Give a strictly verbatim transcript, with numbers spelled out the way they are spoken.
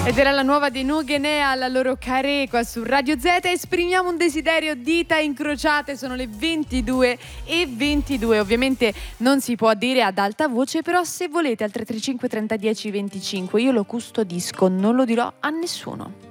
Ed era la nuova dei Nugenea, la loro Caré qua su Radio Z. Esprimiamo un desiderio, dita incrociate, sono le ventidue e ventidue. Ovviamente non si può dire ad alta voce, però se volete al tre tre cinque trenta dieci venticinque io lo custodisco, non lo dirò a nessuno.